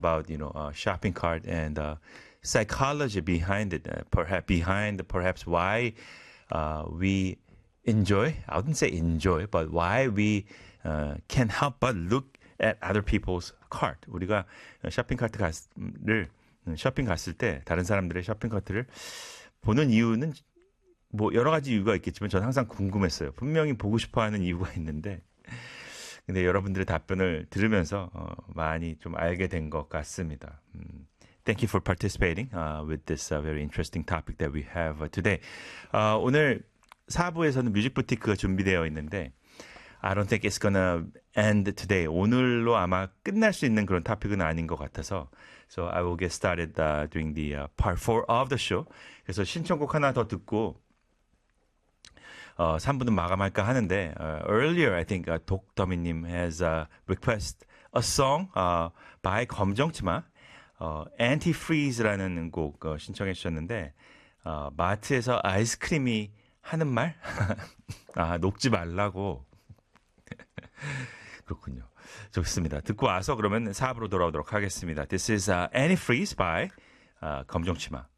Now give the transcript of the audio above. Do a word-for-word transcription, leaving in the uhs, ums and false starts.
about you know uh, shopping cart and uh, psychology behind it, uh, perhaps behind perhaps why uh, we enjoy. I wouldn't say enjoy, but why we uh, can't help but look at other people's cart. 우리가 쇼핑 카트를 쇼핑 갔을 때 다른 사람들의 쇼핑 카트를 보는 이유는 뭐 여러 가지 이유가 있겠지만 저는 항상 궁금했어요. 분명히 보고 싶어하는 이유가 있는데. 근데 여러분들의 답변을 들으면서 어, 많이 좀 알게 된 것 같습니다. 음, Thank you for participating uh, with this uh, very interesting topic that we have uh, today. Uh, 오늘 사 부에서는 뮤직 부티크가 준비되어 있는데 I don't think it's gonna end today. 오늘로 아마 끝날 수 있는 그런 토픽은 아닌 것 같아서 So I will get started uh, during the uh, part four of the show. 그래서 신청곡 하나 더 듣고 어, 삼 부는 마감할까 하는데 uh, earlier I think uh, 독더미님 has uh, request a song uh, by 검정치마 어, Antifreeze라는 곡 어, 신청해 주셨는데 어, 마트에서 아이스크림이 하는 말? 아 녹지 말라고 그렇군요. 좋습니다. 듣고 와서 그러면 사 부로 돌아오도록 하겠습니다. This is uh, Antifreeze by uh, 검정치마.